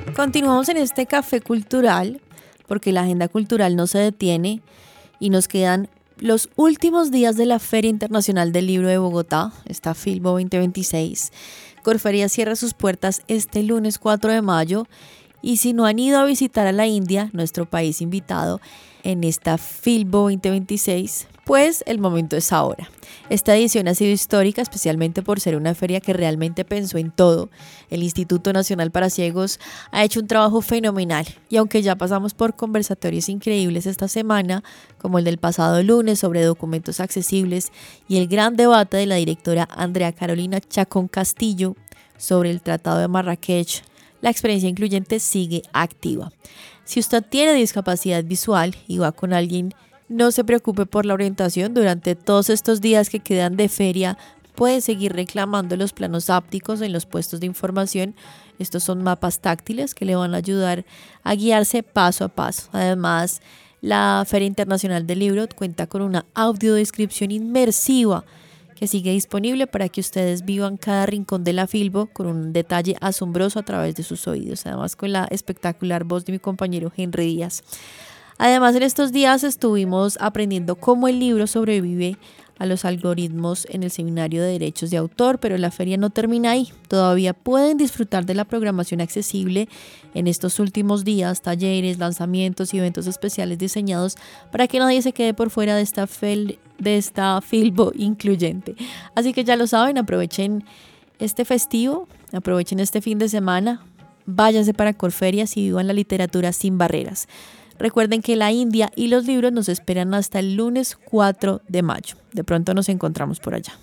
Continuamos en este café cultural porque la agenda cultural no se detiene y nos quedan los últimos días de la Feria Internacional del Libro de Bogotá, esta Filbo 2026. Corferia cierra sus puertas este lunes 4 de mayo y si no han ido a visitar a la India, nuestro país invitado en esta Filbo 2026, pues el momento es ahora. Esta edición ha sido histórica, especialmente por ser una feria que realmente pensó en todo. El Instituto Nacional para Ciegos ha hecho un trabajo fenomenal y aunque ya pasamos por conversatorios increíbles esta semana, como el del pasado lunes sobre documentos accesibles y el gran debate de la directora Andrea Carolina Chacón Castillo sobre el Tratado de Marrakech, la experiencia incluyente sigue activa. Si usted tiene discapacidad visual y va con alguien, no se preocupe por la orientación. Durante todos estos días que quedan de feria, puede seguir reclamando los planos ápticos en los puestos de información. Estos son mapas táctiles que le van a ayudar a guiarse paso a paso. Además, la Feria Internacional del Libro cuenta con una audiodescripción inmersiva que sigue disponible para que ustedes vivan cada rincón de la Filbo con un detalle asombroso a través de sus oídos, además con la espectacular voz de mi compañero Henry Díaz. Además, en estos días estuvimos aprendiendo cómo el libro sobrevive a los algoritmos en el Seminario de Derechos de Autor, pero la feria no termina ahí. Todavía pueden disfrutar de la programación accesible en estos últimos días, talleres, lanzamientos y eventos especiales diseñados para que nadie se quede por fuera de esta Filbo incluyente. Así que ya lo saben, aprovechen este festivo, aprovechen este fin de semana, váyanse para Corferias y vivan la literatura sin barreras. Recuerden que la India y los libros nos esperan hasta el lunes 4 de mayo. De pronto nos encontramos por allá.